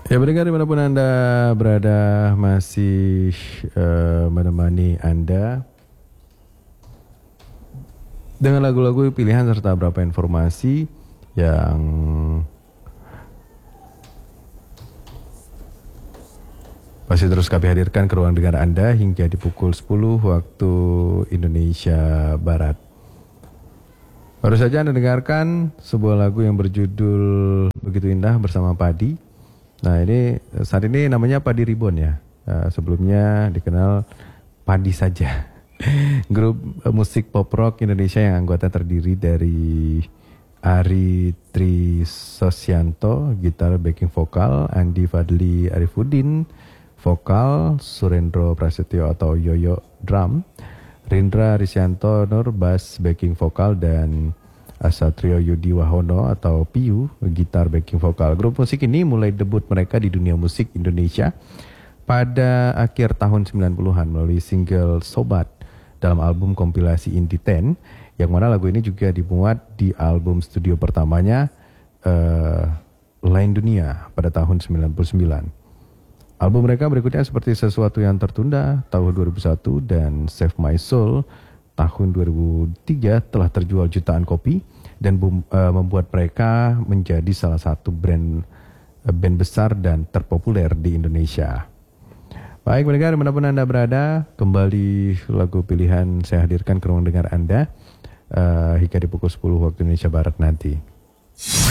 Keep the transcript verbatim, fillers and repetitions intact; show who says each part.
Speaker 1: Ya, pendengar dimanapun Anda berada, masih uh, menemani Anda dengan lagu-lagu pilihan serta beberapa informasi yang masih terus kami hadirkan ke ruang dengar Anda hingga di pukul sepuluh waktu Indonesia Barat. Baru saja Anda dengarkan sebuah lagu yang berjudul Begitu Indah bersama Padi. Nah, ini saat ini namanya Padi Reborn ya. Uh, sebelumnya dikenal Padi saja. Grup uh, musik pop rock Indonesia yang anggota terdiri dari Ari Trisosyanto, gitar backing vokal, Andi Fadli Arifuddin, vokal, Surendro Prasetyo atau Yoyo drum, Rindra Risyanto Nur bass backing vokal, dan Asatrio Yudi Wahono atau Piu, gitar backing vokal. Grup musik ini mulai debut mereka di dunia musik Indonesia pada akhir tahun sembilan puluhan melalui single Sobat dalam album kompilasi Indie Ten, yang mana lagu ini juga dimuat di album studio pertamanya uh, Lain Dunia pada tahun sembilan puluh sembilan. Album mereka berikutnya seperti Sesuatu Yang Tertunda tahun dua ribu satu dan Save My Soul tahun dua ribu tiga telah terjual jutaan kopi dan bum, uh, membuat mereka menjadi salah satu brand uh, band besar dan terpopuler di Indonesia. Baik pendengar, dimanapun Anda berada, kembali lagu pilihan saya hadirkan ke ruang dengar Anda uh, hingga di pukul sepuluh waktu Indonesia Barat nanti.